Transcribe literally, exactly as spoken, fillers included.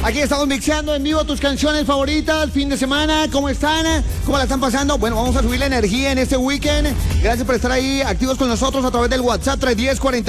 Aquí estamos mixeando en vivo tus canciones favoritas, fin de semana, ¿cómo están? ¿Cómo la están pasando? Bueno, vamos a subir la energía en este weekend. Gracias por estar ahí activos con nosotros a través del WhatsApp tres uno cero, cuarenta